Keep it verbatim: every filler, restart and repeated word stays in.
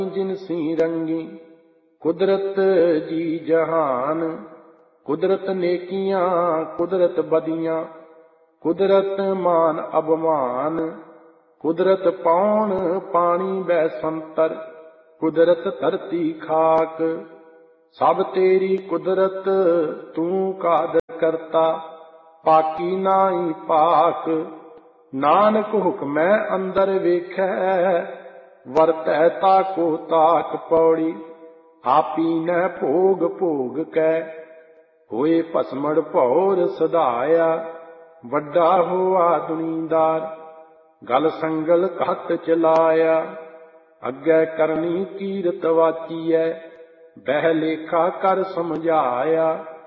जिनसी रंगी कुदरत जी जहान। कुदरत नेकियां कुदरत बदियां कुदरत मान अबमान। कुदरत पौन पानी बैसंतर कुदरत धरती खाक। सब तेरी कुदरत तू काद करता पाकी नाई पाक। नानक हुक्मै अंदर वेखै वरतै ताको ताक पौड़ी। आपी न भोग भोग कै होए भस्मड़ भौर सधाया। वड्डा होआ दुनीदार गल संगल घत चलाया। अग्गै करनी कीरत वाचीऐ बह लेखा कर समझाया।